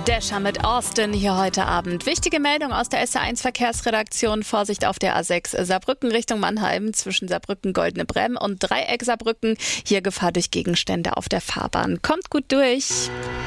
Dasher mit Austin hier heute Abend. Wichtige Meldung aus der SR1 Verkehrsredaktion. Vorsicht auf der A6 Saarbrücken Richtung Mannheim zwischen Saarbrücken Goldene Bremm und Dreieck Saarbrücken. Hier Gefahr durch Gegenstände auf der Fahrbahn. Kommt gut durch.